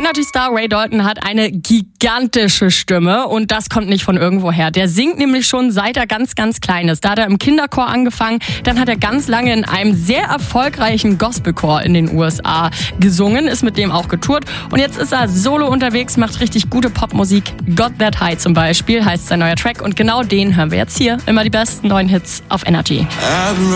Energy-Star Ray Dalton hat eine gigantische Stimme und das kommt nicht von irgendwoher. Der singt nämlich schon seit er ganz, ganz klein ist. Da hat er im Kinderchor angefangen, dann hat er ganz lange in einem sehr erfolgreichen Gospelchor in den USA gesungen, ist mit dem auch getourt und jetzt ist er solo unterwegs, macht richtig gute Popmusik. Got That High zum Beispiel heißt sein neuer Track und genau den hören wir jetzt hier. Immer die besten neuen Hits auf Energy.